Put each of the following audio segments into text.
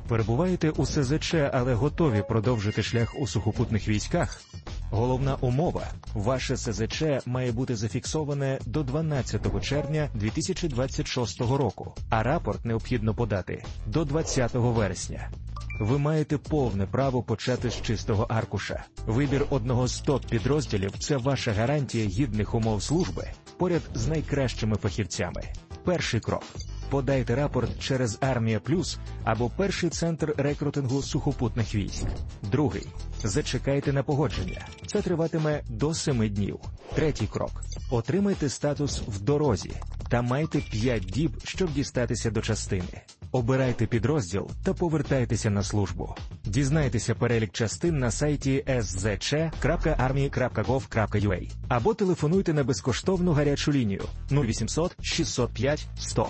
Перебуваєте у СЗЧ, але готові продовжити шлях у сухопутних військах? Головна умова – ваше СЗЧ має бути зафіксоване до 12 червня 2026 року, а рапорт необхідно подати до 20 вересня. Ви маєте повне право почати з чистого аркуша. Вибір одного з топ-підрозділів – це ваша гарантія гідних умов служби поряд з найкращими фахівцями. Перший крок – подайте рапорт через Армія Плюс або перший центр рекрутингу сухопутних військ. Другий – зачекайте на погодження. Це триватиме до 7 днів. Третій крок – отримайте статус в дорозі та майте 5 діб, щоб дістатися до частини. Обирайте підрозділ та повертайтеся на службу. Дізнайтеся перелік частин на сайті szc.army.gov.ua або телефонуйте на безкоштовну гарячу лінію 0800 605 100.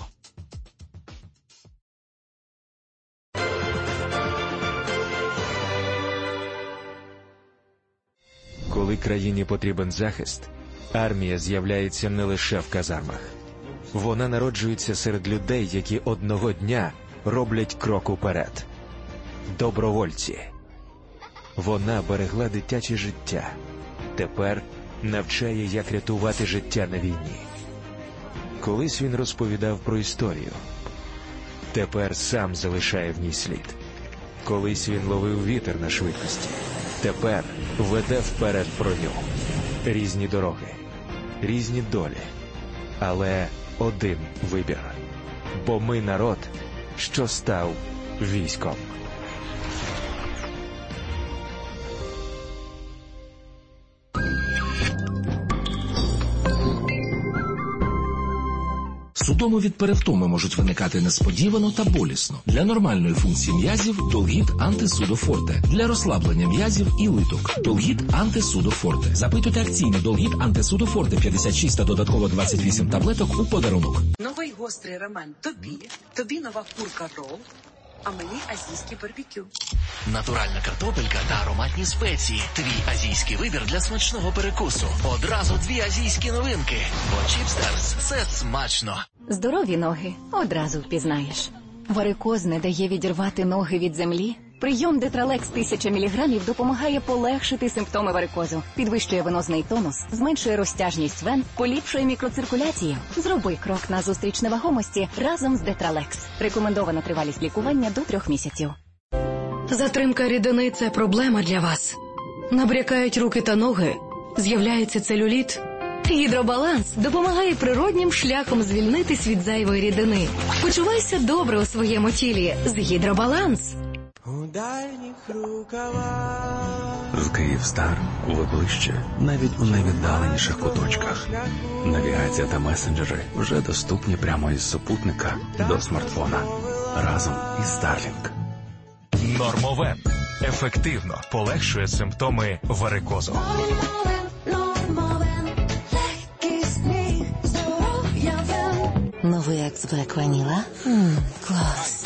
Коли країні потрібен захист, армія з'являється не лише в казармах. Вона народжується серед людей, які одного дня роблять крок уперед. Добровольці. Вона берегла дитяче життя. Тепер навчає, як рятувати життя на війні. Колись він розповідав про історію. Тепер сам залишає в ній слід. Колись він ловив вітер на швидкості. Тепер веде вперед броню. Різні дороги, різні долі. Але один вибір. Бо ми народ, що став військом. Судоми від перевтоми можуть виникати несподівано та болісно. Для нормальної функції м'язів – Долгіт Антисудофорте. Для розслаблення м'язів і литок – Долгіт Антисудофорте. Запитуйте акційний Долгіт Антисудофорте 56 та додатково 28 таблеток у подарунок. Новий гострий роман тобі нова курка рол, а мені азійський барбекю. Натуральна картопелька та ароматні спеції. Твій азійський вибір для смачного перекусу. Одразу 2 азійські новинки. Бо Чіпстерс – це смачно. Здорові ноги одразу впізнаєш. Варикоз не дає відірвати ноги від землі? Прийом Детралекс 1000 мг допомагає полегшити симптоми варикозу. Підвищує венозний тонус, зменшує розтяжність вен, поліпшує мікроциркуляцію. Зроби крок назустріч невагомості разом з Детралекс. Рекомендована тривалість лікування до 3 місяців. Затримка рідини – це проблема для вас. Набрякають руки та ноги, з'являється целюліт. Гідробаланс допомагає природнім шляхом звільнитись від зайвої рідини. Почувайся добре у своєму тілі з Гідробаланс. З Київстар ви ближче, навіть у найвіддаленіших куточках. Навігація та месенджери вже доступні прямо із супутника до смартфона. Разом із Starlink. Нормовен. Ефективно полегшує симптоми варикозу. Новий Axe Black Vanilla? Клас.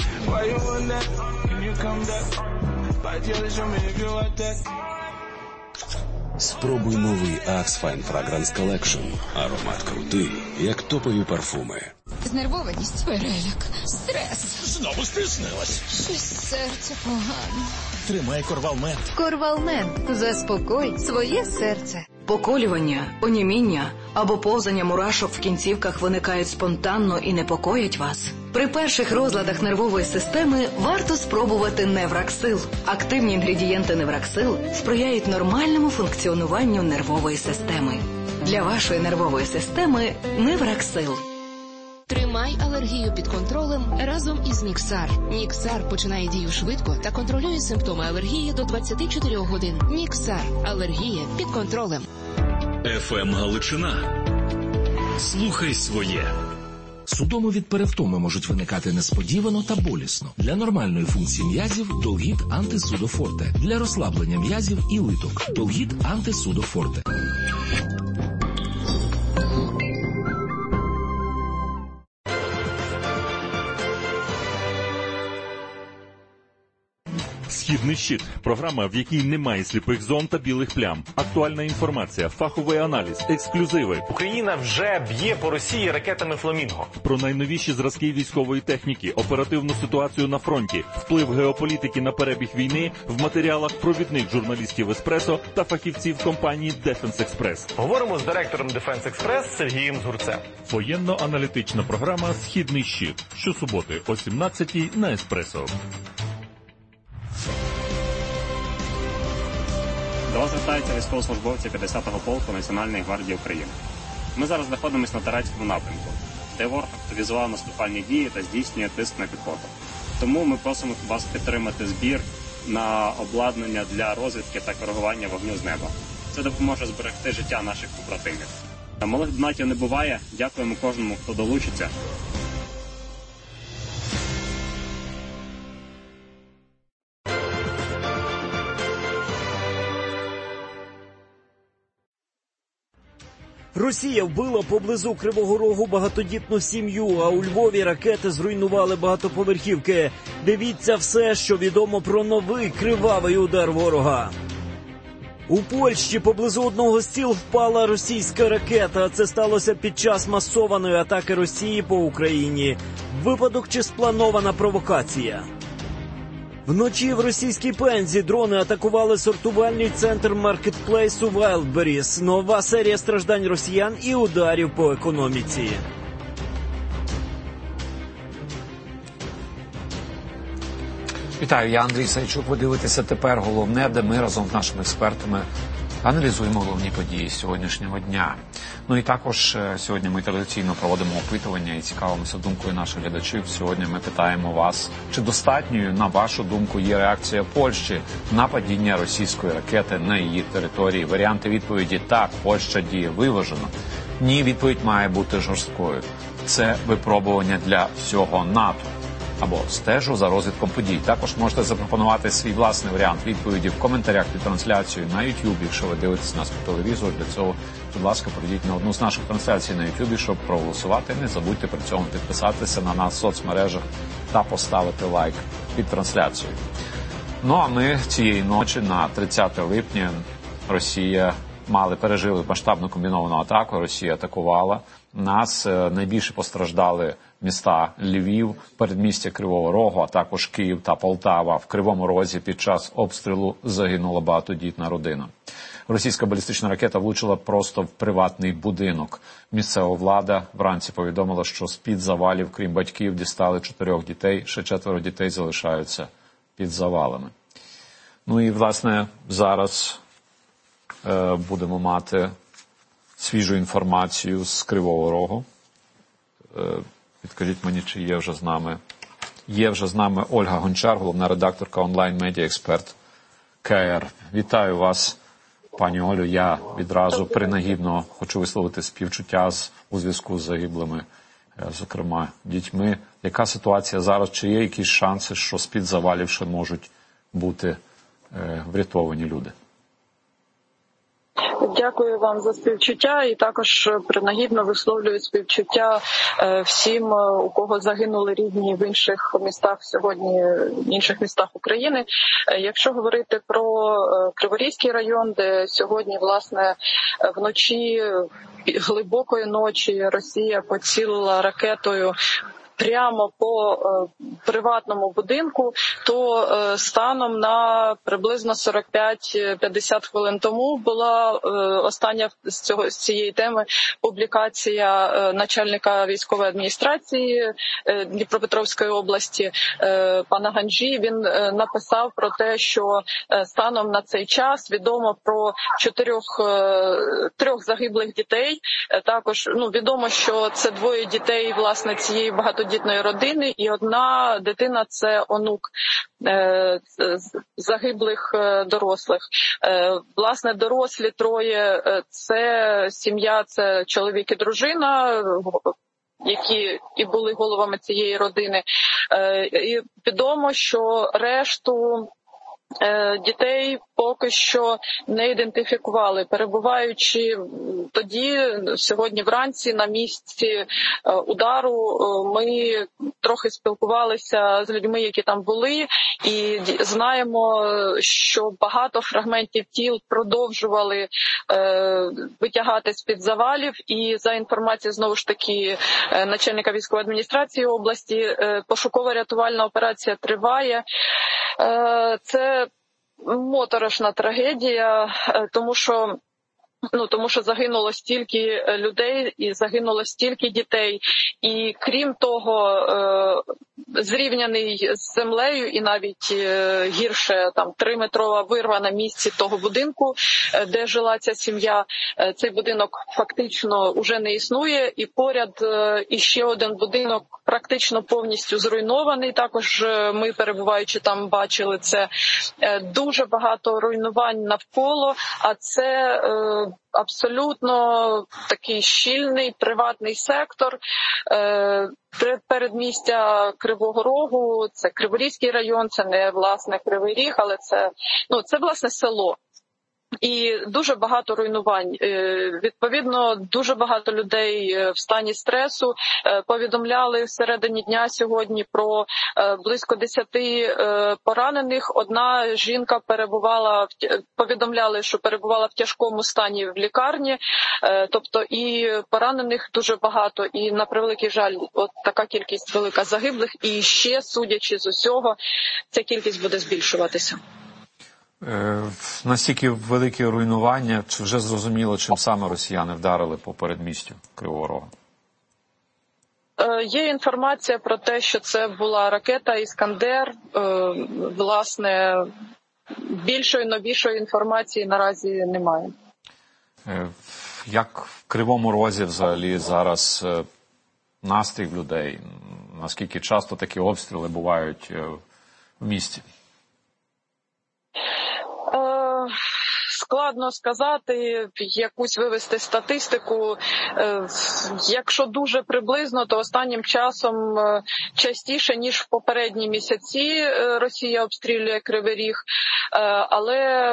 Спробуй новий Axe Fine Fragrance Collection. Аромат крутий, як топові парфуми. Знервованість, переляк, стрес. Знову стиснилась. Щось серце погано. Тримай Корвалмент. Корвалмент. Заспокой своє серце. Поколювання, оніміння або повзання мурашок в кінцівках виникають спонтанно і непокоять вас. При перших розладах нервової системи варто спробувати Невраксил. Активні інгредієнти Невраксил сприяють нормальному функціонуванню нервової системи. Для вашої нервової системи Невраксил. Тримай алергію під контролем разом із Ніксар. Ніксар починає дію швидко та контролює симптоми алергії до 24 годин. Ніксар. Алергія під контролем. ФМ Галичина. Слухай своє. Судоми від перевтоми можуть виникати несподівано та болісно. Для нормальної функції м'язів – Долгіт Антисудофорте. Для розслаблення м'язів і литок – Долгіт Антисудофорте. «Східний щит» – програма, в якій немає сліпих зон та білих плям. Актуальна інформація, фаховий аналіз, ексклюзиви. Україна вже б'є по Росії ракетами «Фламінго». Про найновіші зразки військової техніки, оперативну ситуацію на фронті, вплив геополітики на перебіг війни в матеріалах провідних журналістів «Еспресо» та фахівців компанії «Дефенс Експрес». Говоримо з директором «Дефенс Експрес» Сергієм Згурцем. Воєнно-аналітична програма «Східний щит». Щосуботи о 17-й на «Еспресо». До вас звертаються військовослужбовці 50-го полку Національної гвардії України. Ми зараз знаходимося на Тарецькому напрямку, де ворог активізував наступальні дії та здійснює тиск на піхоту. Тому ми просимо вас підтримати збір на обладнання для розвідки та коригування вогню з неба. Це допоможе зберегти життя наших побратимів. Малих донатів не буває. Дякуємо кожному, хто долучиться. Росія вбила поблизу Кривого Рогу багатодітну сім'ю, а у Львові ракети зруйнували багатоповерхівки. Дивіться все, що відомо про новий кривавий удар ворога. У Польщі поблизу одного з сіл впала російська ракета. Це сталося під час масованої атаки Росії по Україні. Випадок чи спланована провокація? Вночі в російській Пензі дрони атакували сортувальний центр маркетплейсу Wildberries. Нова серія страждань росіян і ударів по економіці. Вітаю, я Андрій Сайчук. Ви дивитеся «Тепер головне», де ми разом з нашими експертами аналізуємо головні події сьогоднішнього дня. Ну і також сьогодні ми традиційно проводимо опитування і цікавимося думкою наших глядачів. Сьогодні ми питаємо вас, чи достатньою, на вашу думку, є реакція Польщі на падіння російської ракети на її території. Варіанти відповіді: так, Польща діє виважено. Ні, відповідь має бути жорсткою. Це випробування для всього НАТО. Або стежу за розвитком подій. Також можете запропонувати свій власний варіант відповіді в коментарях під трансляцією на YouTube, якщо ви дивитесь нас по телевізору. Для цього, будь ласка, перейдіть на одну з наших трансляцій на YouTube, щоб проголосувати. Не забудьте при цьому підписатися на нас в соцмережах та поставити лайк під трансляцією. Ну а ми цієї ночі на 30 липня пережили масштабну комбіновану атаку. Росія атакувала нас. Найбільше постраждали міста Львів, передмістя Кривого Рогу, а також Київ та Полтава. В Кривому Розі під час обстрілу загинула багатодітна родина. Російська балістична ракета влучила просто в приватний будинок. Місцева влада вранці повідомила, що з-під завалів, крім батьків, дістали 4 дітей, ще 4 дітей залишаються під завалами. Ну і, власне, зараз будемо мати свіжу інформацію з Кривого Рогу. Підкажіть мені, чи є вже з нами. Є вже з нами Ольга Гончар, головна редакторка онлайн-медіа-експерт КР. Вітаю вас, пані Олю. Я відразу принагідно хочу висловити співчуття у зв'язку з загиблими, зокрема, дітьми. Яка ситуація зараз? Чи є якісь шанси, що з-під завалів ще можуть бути врятовані люди? Дякую вам за співчуття і також принагідно висловлюю співчуття всім, у кого загинули рідні в інших містах сьогодні, в інших містах України. Якщо говорити про Криворізький район, де сьогодні, власне, вночі, глибокої ночі Росія поцілила ракетою прямо по приватному будинку, то станом на приблизно 45-50 хвилин тому була остання з цієї теми публікація начальника військової адміністрації Дніпропетровської області пана Ганжі. Він написав про те, що станом на цей час відомо про 3 загиблих дітей. Також відомо, що це 2 дітей, власне, цієї багатодітної родини, і 1 дитина – це онук загиблих дорослих. Власне, дорослі 3 – це сім'я, це чоловік і дружина, які і були головами цієї родини. І відомо, що решту Дітей поки що не ідентифікували. Перебуваючи тоді, сьогодні вранці, на місці удару, ми трохи спілкувалися з людьми, які там були, і знаємо, що багато фрагментів тіл продовжували витягати з-під завалів. І за інформацією, знову ж таки, начальника військової адміністрації області, пошуково-рятувальна операція триває. Це моторошна трагедія, тому що загинуло стільки людей і загинуло стільки дітей. І крім того, зрівняний з землею і навіть гірше, там 3-метрова вирва на місці того будинку, де жила ця сім'я. Цей будинок фактично уже не існує, і поряд іще один будинок практично повністю зруйнований. Також ми, перебуваючи там, бачили це. Дуже багато руйнувань навколо, а це абсолютно такий щільний приватний сектор. Передмістя Кривого Рогу, це Криворізький район, це не, власне, Кривий Ріг, але це власне, село. І дуже багато руйнувань. Відповідно, дуже багато людей в стані стресу. Повідомляли всередині дня сьогодні про близько 10 поранених. Одна жінка повідомляли, що перебувала в тяжкому стані в лікарні. Тобто і поранених дуже багато. І, на превеликий жаль, от така кількість велика загиблих. І ще, судячи з усього, ця кількість буде збільшуватися. Настільки великі руйнування, чи вже зрозуміло, чим саме росіяни вдарили по передмістю Кривого Рогу? Є інформація про те, що це була ракета «Іскандер». Власне, більшої, новішої інформації наразі немає. Як в Кривому Розі взагалі зараз настрій людей? Наскільки часто такі обстріли бувають в місті? Складно сказати, якусь вивести статистику. Якщо дуже приблизно, то останнім часом частіше, ніж в попередні місяці, Росія обстрілює Кривий Ріг. Але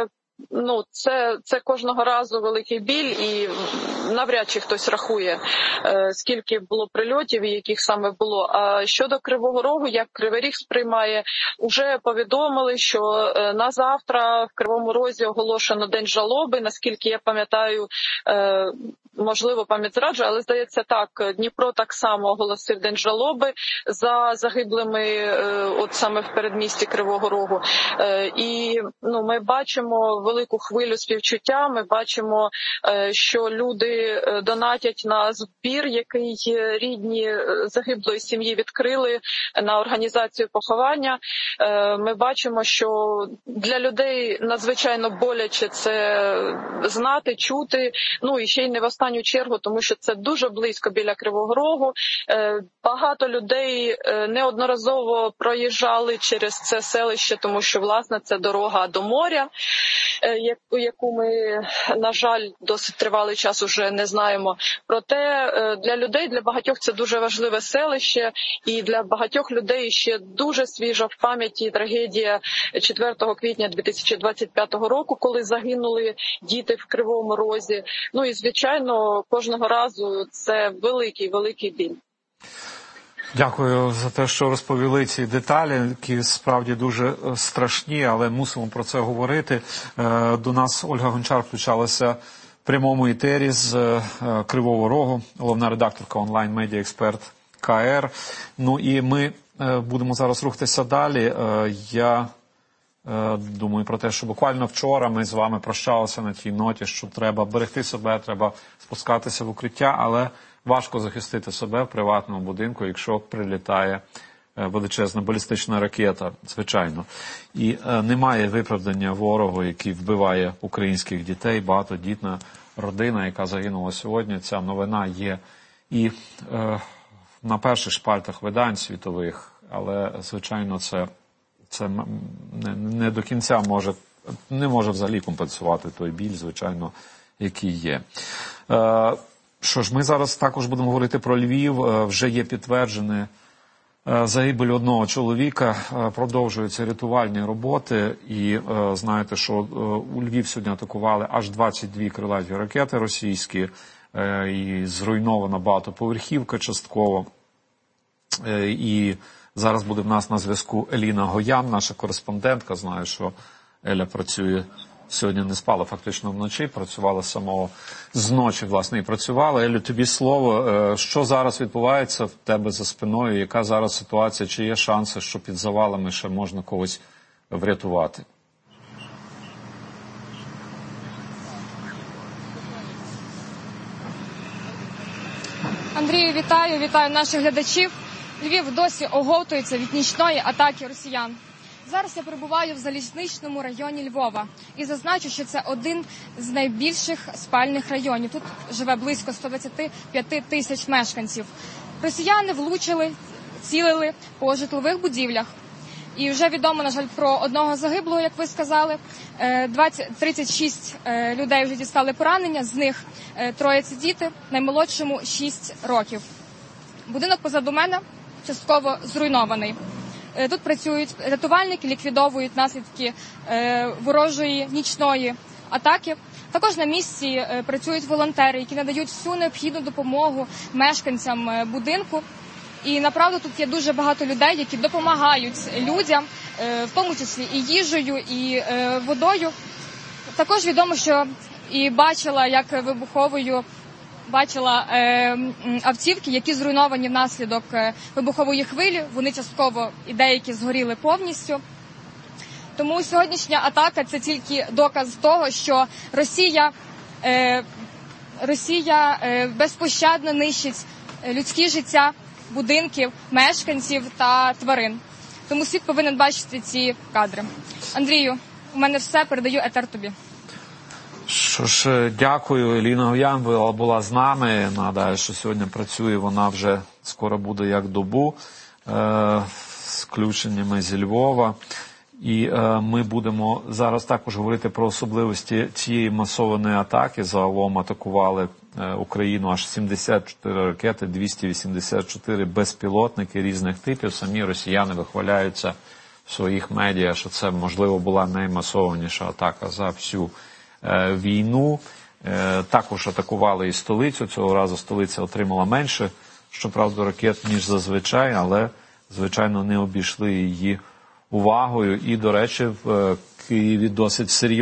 це кожного разу великий біль, і навряд чи хтось рахує, скільки було прильотів і яких саме було. А щодо Кривого Рогу, як Кривий Ріг сприймає, уже повідомили, що на завтра в Кривому Розі оголошено День жалоби. Наскільки я пам'ятаю, можливо, пам'ять зраджує, але, здається, так, Дніпро так само оголосив День жалоби за загиблими от саме в передмісті Кривого Рогу. І ми бачимо велику хвилю співчуття, ми бачимо, що люди донатять на збір, який рідні загиблої сім'ї відкрили на організацію поховання. Ми бачимо, що для людей надзвичайно боляче це знати, чути, і ще й не в останню чергу, тому що це дуже близько біля Кривого Рогу. Багато людей неодноразово проїжджали через це селище, тому що, власне, це дорога до моря, яку ми, на жаль, досить тривалий час уже не знаємо. Проте для людей, для багатьох це дуже важливе селище, і для багатьох людей ще дуже свіжа в пам'яті трагедія 4 квітня 2025 року, коли загинули діти в Кривому Розі. І, звичайно, кожного разу це великий біль. Дякую за те, що розповіли ці деталі, які справді дуже страшні, але мусимо про це говорити. До нас Ольга Гончар включалася в прямому етері з Кривого Рогу, головна редакторка онлайн-медіа-експерт КР. І ми будемо зараз рухатися далі. Я думаю про те, що буквально вчора ми з вами прощалися на тій ноті, що треба берегти себе, треба спускатися в укриття, але важко захистити себе в приватному будинку, якщо прилітає величезна балістична ракета, звичайно. І немає виправдання ворогу, який вбиває українських дітей, багатодітна родина, яка загинула сьогодні. Ця новина є і на перших шпальтах видань світових, але, звичайно, це не до кінця не може взагалі компенсувати той біль, звичайно, який є. Що ж, ми зараз також будемо говорити про Львів. Вже є підтверджене загибель одного чоловіка. Продовжуються рятувальні роботи. І знаєте, що у Львів сьогодні атакували аж 22 крилаті ракети російські. І зруйнована багатоповерхівка частково. І зараз буде в нас на зв'язку Еліна Гоян, наша кореспондентка. Знаю, що Еля працює сьогодні, не спала фактично вночі, працювала самого з ночі, власне, і працювала. Елю, тобі слово. Що зараз відбувається в тебе за спиною? Яка зараз ситуація? Чи є шанси, що під завалами ще можна когось врятувати? Андрію, вітаю наших глядачів. Львів досі оговтується від нічної атаки росіян. Зараз я перебуваю в Залізничному районі Львова і зазначу, що це один з найбільших спальних районів. Тут живе близько 125 тисяч мешканців. Росіяни влучили, цілили по житлових будівлях. І вже відомо, на жаль, про одного загиблого, як ви сказали. 36 людей вже дістали поранення, з них 3 – це діти, наймолодшому 6 років. Будинок позаду мене частково зруйнований. Тут працюють рятувальники, ліквідовують наслідки ворожої нічної атаки. Також на місці працюють волонтери, які надають всю необхідну допомогу мешканцям будинку. І, направду, тут є дуже багато людей, які допомагають людям, в тому числі і їжею, і водою. Також відомо, що і бачила, як бачила автівки, які зруйновані внаслідок вибухової хвилі. Вони частково і деякі згоріли повністю. Тому сьогоднішня атака – це тільки доказ того, що Росія безпощадно нищить людські життя, будинків, мешканців та тварин. Тому світ повинен бачити ці кадри. Андрію, у мене все, передаю етер тобі. Що ж, дякую. Еліна Гоян була з нами. Нагадаю, що сьогодні працює вона вже скоро буде як добу з включеннями зі Львова. І ми будемо зараз також говорити про особливості цієї масованої атаки. Загалом атакували Україну аж 74 ракети, 284 безпілотники різних типів. Самі росіяни вихваляються в своїх медіа, що це, можливо, була наймасованіша атака за всю війну. Також атакували і столицю. Цього разу столиця отримала менше, щоправда, ракет, ніж зазвичай, але, звичайно, не обійшли її увагою. І, до речі, в Києві досить серйозно